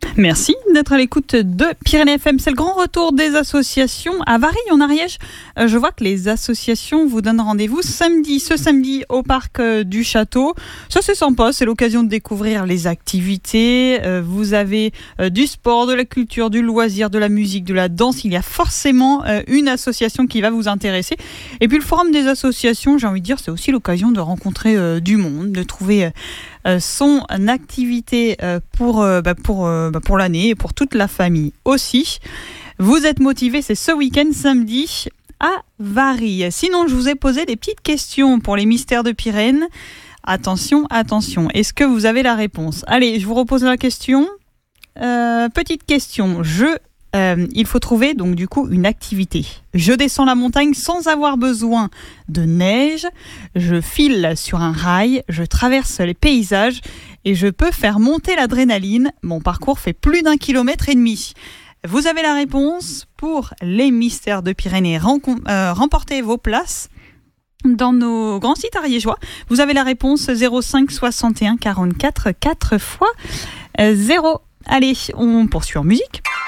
Merci d'être à l'écoute de Pyrénées FM. C'est le grand retour des associations à Varilhes en Ariège. Je vois que les associations vous donnent rendez-vous ce samedi au parc du Château. Ça c'est sympa, c'est l'occasion de découvrir les activités. Vous avez du sport, de la culture, du loisir, de la musique, de la danse. Il y a forcément une association qui va vous intéresser. Et puis le forum des associations, j'ai envie de dire, c'est aussi l'occasion de rencontrer du monde, de trouver son activité pour l'année et pour toute la famille aussi. Vous êtes motivés, c'est ce week-end samedi à Varilhes. Sinon, je vous ai posé des petites questions pour les mystères de Pyrénées. Attention, est-ce que vous avez la réponse? Allez, je vous repose la question. Petite question, il faut trouver donc du coup une activité. Je descends la montagne sans avoir besoin de neige, je file sur un rail, je traverse les paysages et je peux faire monter l'adrénaline. Mon parcours fait plus d'1,5 km. Vous avez la réponse pour les mystères de Pyrénées. Remportez vos places dans nos grands sites ariégeois. Vous avez la réponse 05 61 44 4 x 0. Allez, on poursuit en musique.